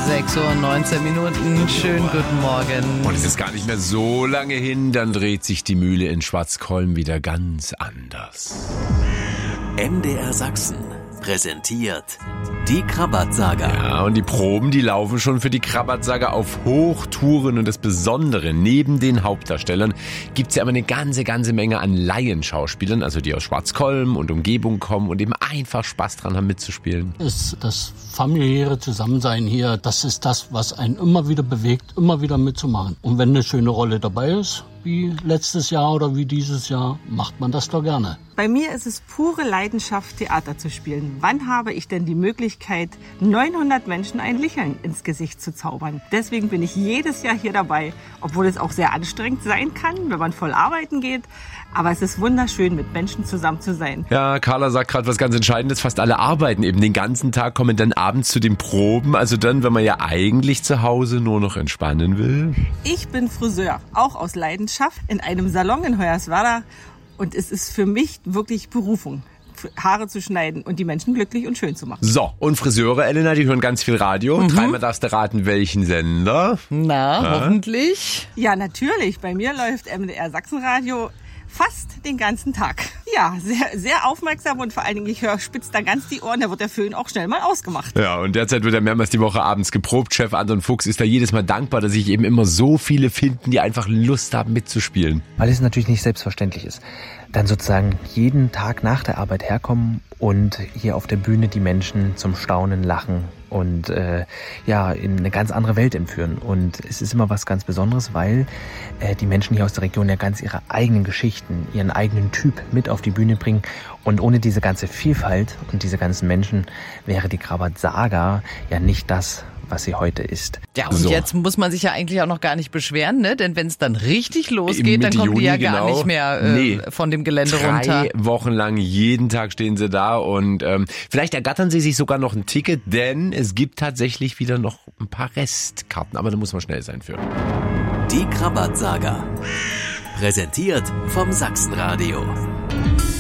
6:19 Uhr. Schönen guten Morgen. Und es ist gar nicht mehr so lange hin, dann dreht sich die Mühle in Schwarzkolm wieder ganz anders. MDR Sachsen präsentiert die Krabat-Saga. Ja, und die Proben, die laufen schon für die Krabat-Saga auf Hochtouren. Und das Besondere, neben den Hauptdarstellern gibt's ja immer eine ganze Menge an Laienschauspielern, also die aus Schwarzkolm und Umgebung kommen und eben einfach Spaß dran haben mitzuspielen. Das familiäre Zusammensein hier, das ist das, was einen immer wieder bewegt, immer wieder mitzumachen. Und wenn eine schöne Rolle dabei ist, wie letztes Jahr oder wie dieses Jahr, macht man das doch gerne. Bei mir ist es pure Leidenschaft, Theater zu spielen. Wann habe ich denn die Möglichkeit, 900 Menschen ein Lächeln ins Gesicht zu zaubern? Deswegen bin ich jedes Jahr hier dabei, obwohl es auch sehr anstrengend sein kann, wenn man voll arbeiten geht. Aber es ist wunderschön, mit Menschen zusammen zu sein. Ja, Carla sagt gerade was ganz Entscheidendes. Fast alle arbeiten eben den ganzen Tag, kommen dann abends zu den Proben. Also dann, wenn man ja eigentlich zu Hause nur noch entspannen will. Ich bin Friseur, auch aus Leidenschaft, in einem Salon in Hoyerswerda. Und es ist für mich wirklich Berufung, Haare zu schneiden und die Menschen glücklich und schön zu machen. So, und Friseure, Elena, die hören ganz viel Radio. Dreimal darfst du raten, welchen Sender. Na, hoffentlich. Ja, natürlich. Bei mir läuft MDR Sachsenradio fast den ganzen Tag. Ja, sehr, sehr aufmerksam und vor allen Dingen, ich höre spitz da ganz die Ohren, da wird der Föhn auch schnell mal ausgemacht. Ja, und derzeit wird er mehrmals die Woche abends geprobt. Chef Anton Fuchs ist da jedes Mal dankbar, dass sich eben immer so viele finden, die einfach Lust haben mitzuspielen. Weil es natürlich nicht selbstverständlich ist. Dann sozusagen jeden Tag nach der Arbeit herkommen und hier auf der Bühne die Menschen zum Staunen, Lachen und in eine ganz andere Welt entführen. Und es ist immer was ganz Besonderes, weil die Menschen hier aus der Region ja ganz ihre eigenen Geschichten, ihren eigenen Typ mit auf die Bühne bringen. Und ohne diese ganze Vielfalt und diese ganzen Menschen wäre die Krabat-Saga ja nicht das, was sie heute ist. Ja, und jetzt muss man sich ja eigentlich auch noch gar nicht beschweren, ne? Denn wenn es dann richtig losgeht, dann kommen die ja gar nicht mehr von dem Gelände runter. 3 Wochen lang, jeden Tag stehen sie da und vielleicht ergattern sie sich sogar noch ein Ticket, denn es gibt tatsächlich wieder noch ein paar Restkarten, aber da muss man schnell sein für. Die Krabat-Saga. Präsentiert vom Sachsenradio.